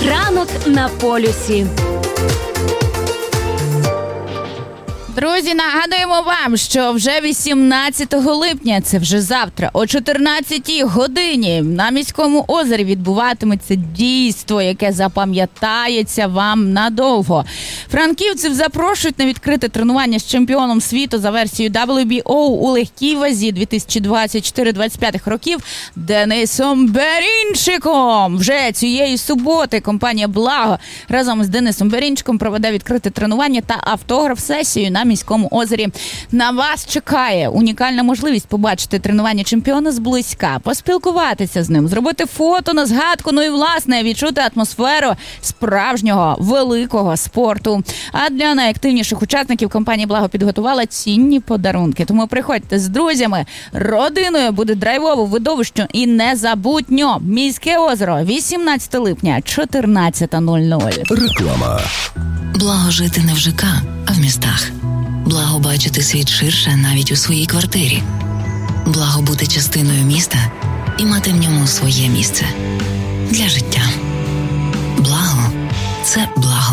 Ранок на полюсі. Друзі, нагадуємо вам, що вже 18 липня, це вже завтра, о 14-й годині на Міському озері відбуватиметься дійство, яке запам'ятається вам надовго. Франківців запрошують на відкрите тренування з чемпіоном світу за версією WBO у легкій вазі 2024-2025 років Денисом Берінчиком. Вже цієї суботи компанія «Благо» разом з Денисом Берінчиком проведе відкрите тренування та автограф-сесію на Міському озері. На вас чекає унікальна можливість побачити тренування чемпіона зблизька, поспілкуватися з ним, зробити фото на згадку, ну і, власне, відчути атмосферу справжнього великого спорту. А для найактивніших учасників компанія «Благо» підготувала цінні подарунки. Тому приходьте з друзями, родиною, буде драйвово, видовище і незабутньо. Міське озеро, 18 липня, 14:00. Реклама. Благо жити не в ЖК, а в містах. Благо бачити світ ширше навіть у своїй квартирі. Благо бути частиною міста і мати в ньому своє місце. Для життя. Благо – це благо.